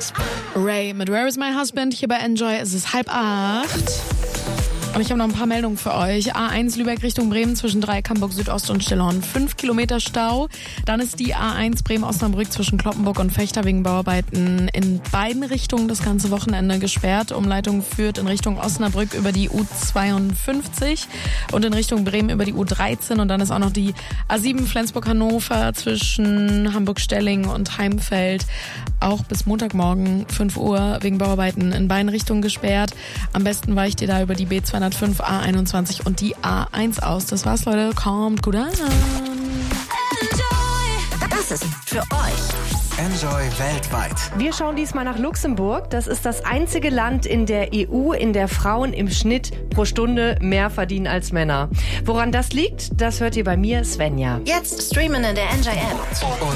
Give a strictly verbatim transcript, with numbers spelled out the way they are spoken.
Ray mit Where is my husband? Hier bei Enjoy. Es ist halb acht. Und ich habe noch ein paar Meldungen für euch. A eins Lübeck Richtung Bremen zwischen Dreieck Hamburg Südost und Stillhorn. Fünf Kilometer Stau. Dann ist die A eins Bremen-Osnabrück zwischen Kloppenburg und Vechta wegen Bauarbeiten in beiden Richtungen das ganze Wochenende gesperrt. Umleitung führt in Richtung Osnabrück über die U zweiundfünfzig und in Richtung Bremen über die U dreizehn. Und dann ist auch noch die A sieben Flensburg-Hannover zwischen Hamburg-Stelling und Heimfeld auch bis Montagmorgen fünf Uhr wegen Bauarbeiten in beiden Richtungen gesperrt. Am besten weicht ihr da über die B zweihundertfünf, A einundzwanzig und die A eins aus. Das war's, Leute. Kommt gut an. Das ist für euch. Enjoy weltweit. Wir schauen diesmal nach Luxemburg. Das ist das einzige Land in der E U, in der Frauen im Schnitt pro Stunde mehr verdienen als Männer. Woran das liegt, das hört ihr bei mir, Svenja. Jetzt streamen in der Enjoy App.